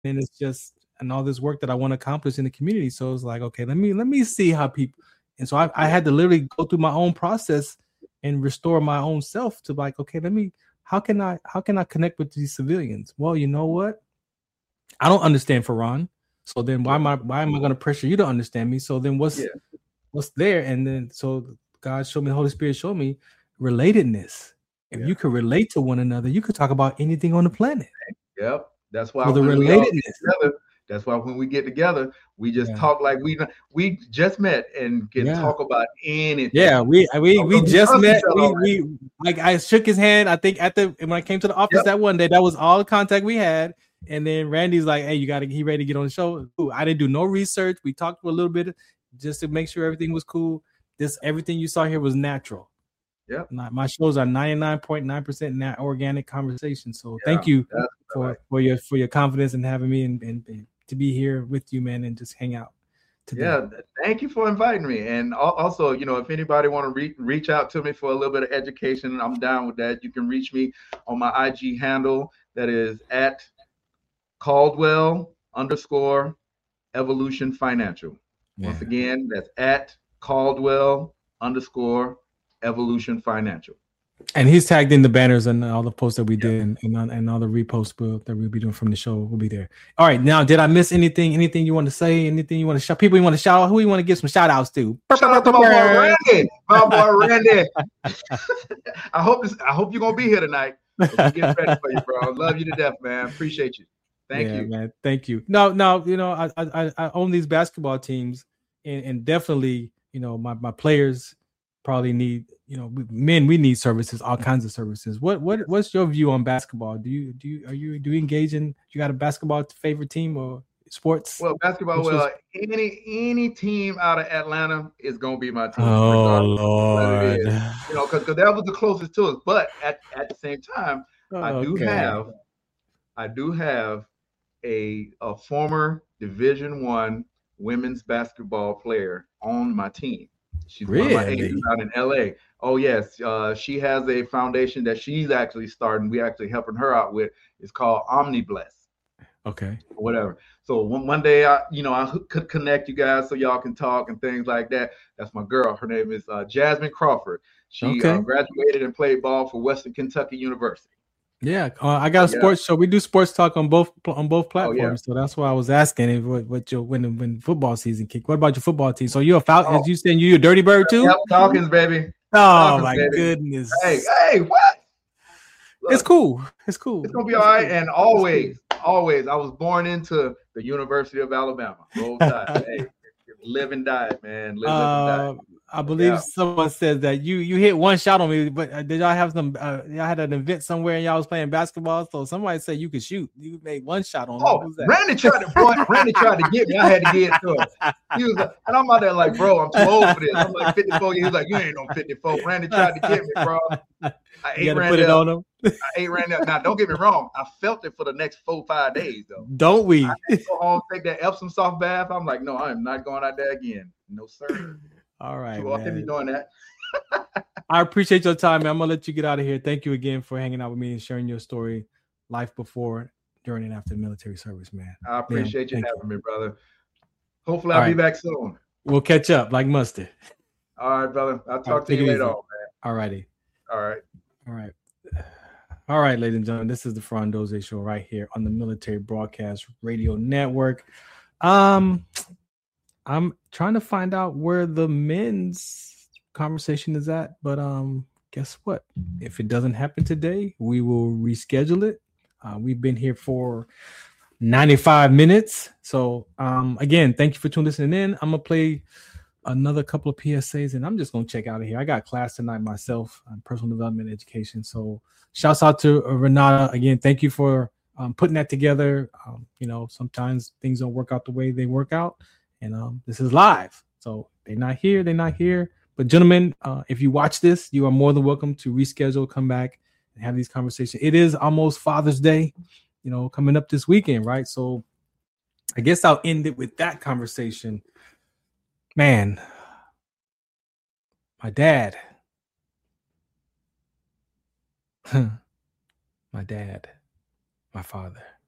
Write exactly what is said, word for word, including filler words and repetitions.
and it's just and all this work that I want to accomplish in the community. So it's like, okay, let me let me see how people. And so I, I had to literally go through my own process and restore my own self to like, okay, let me. How can I how can I connect with these civilians? Well, you know what? I don't understand Farhan. So then why am I why am I going to pressure you to understand me? So then what's Yeah. what's there? And then so God showed me, the Holy Spirit showed me relatedness. If Yeah. you could relate to one another, you could talk about anything on the planet. Yep. That's why So the when we all get relatedness. together, that's why when we get together, we just Yeah. talk like we we just met and can Yeah. talk about Yeah, anything. we we we Although we just trust each met. other We already. we like I shook his hand. I think at the when I came to the office Yep. that one day, that was all the contact we had. And then Randy's like, "Hey, you got to he ready to get on the show." Ooh, I didn't do no research. We talked for a little bit just to make sure everything was cool. This everything you saw here was natural. Yep. Not, my shows are ninety-nine point nine percent nat organic conversation. So Yeah. thank you That's for like. for your for your confidence in having me and, and, and to be here with you, man, and just hang out today. Yeah, thank you for inviting me. And also, you know, if anybody want to re- reach out to me for a little bit of education, I'm down with that. You can reach me on my I G handle that is at Caldwell underscore Evolution Financial. Yeah. Once again, that's at Caldwell underscore Evolution Financial. And he's tagged in the banners and all the posts that we did, and, and, and all the reposts will, that we'll be doing from the show will be there. All right, now did I miss anything? Anything you want to say? Anything you want to shout? People you want to shout out? Who you want to give some shout outs to? Shout out to my boy Randy. My boy Randy. I hope this, I hope you're gonna be here tonight. We're getting ready for you, bro. Love you to death, man. Appreciate you. Thank yeah, you. man. Thank you. No, no, you know, I I, I own these basketball teams, and, and definitely, you know, my, my players probably need, you know, men, we need services, all kinds of services. What what what's your view on basketball? Do you do you are you do you engage in you got a basketball favorite team or sports? Well, basketball, What's your- well, any any team out of Atlanta is gonna be my team, oh regardless of what it Lord. is. You know, because that was the closest to us. But at, at the same time, I do Okay. have I do have a a former Division One women's basketball player on my team. She's one of my Really? agents out in L A. Oh yes, uh, she has a foundation that she's actually starting. We actually helping her out with. It's called OmniBless. Okay. Or whatever. So one, one day, I you know I could connect you guys so y'all can talk and things like that. That's my girl. Her name is uh, Jasmine Crawford. She Okay. uh, graduated and played ball for Western Kentucky University. Yeah, uh, I got a Yeah. sports show. We do sports talk on both on both platforms, Oh, yeah. so that's why I was asking if what, what your when when football season kick. What about your football team? So you're a Falcon, Oh. as you saying you a Dirty Bird too? Yep, Falcons, baby. Oh Falcons, my baby. goodness! Hey, hey, what? Look, it's cool. It's cool. It's gonna be It's all right. cool. And always, always, I was born into the University of Alabama. Roll Tide. Hey, live and die, man. Live, live and die. Uh, I believe Yeah. someone said that you you hit one shot on me, but uh, did y'all have some? Uh, y'all had an event somewhere and y'all was playing basketball. So somebody said you could shoot. You made one shot on me. Oh, Who's that? Randy tried to boy, Randy tried to get me. I had to get it to him. He was like, and I'm out there like, bro, I'm too old for this. I'm like fifty-four. He was like, you ain't no fifty-four. Randy tried to get me, bro. I You ate got to put Randy it up. on him. I ate Randy up. Now, don't get me wrong. I felt it for the next four, five days, though. Don't we? I had to go home, take that Epsom salt bath. I'm like, no, I am not going out there again. No, sir. All right, Too often be man. doing that. I appreciate your time, man. I'm gonna let you get out of here. Thank you again for hanging out with me and sharing your story, life before, during, and after the military service, man. I appreciate Yeah, you thank having me, brother. Hopefully, All I'll be right. back soon. We'll catch up like mustard. All right, brother. I'll All talk right, to take you it later easy. on, man. All righty. All right. All right. All right, ladies and gentlemen, this is the Farhan Doze Show right here on the Military Broadcast Radio Network. Um, I'm trying to find out where the men's conversation is at, but um, guess what? If it doesn't happen today, we will reschedule it. Uh, we've been here for ninety-five minutes. So um, again, thank you for tuning listening in. I'm gonna play another couple of P S As and I'm just gonna check out of here. I got class tonight myself on personal development and education. So shouts out to uh, Renata again. Thank you for um, putting that together. Um, you know, sometimes things don't work out the way they work out, and um, this is live, so they're not here. They're not here. But gentlemen, uh, if you watch this, you are more than welcome to reschedule, come back, and have these conversations. It is almost Father's Day, you know, coming up this weekend, right? So I guess I'll end it with that conversation. Man, my dad, my dad, my father.